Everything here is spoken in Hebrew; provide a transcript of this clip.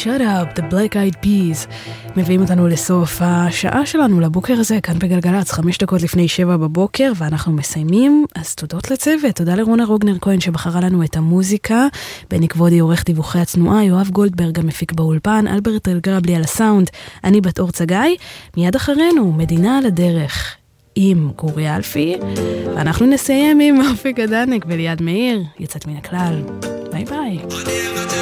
Shut Up, The Black Eyed Peas. מביאים אותנו לסוף השעה שלנו לבוקר הזה, כאן בגלגלץ, 5 דקות לפני 7 בבוקר, ואנחנו מסיימים. אז תודות לצוות, תודה לרונה רוגנר כהן שבחרה לנו את המוזיקה, בני כבודי עורך דיווחי הצנועה, יואב גולדברג המפיק באולפן, אלברט אלגרבלי על הסאונד, אני בת אור צגי. מיד אחרינו, מדינה על הדרך עם גורי אלפי, ואנחנו נסיים עם אופק הדנק וליד מאיר, יצאת מן הכלל. ביי ביי.